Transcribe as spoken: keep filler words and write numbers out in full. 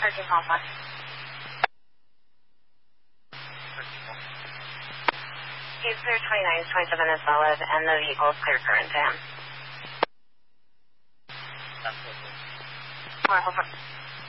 thirteen Alpha. He's clear twenty-nine, twenty-seven is valid, and the vehicle is clear current to him. Four, four, four.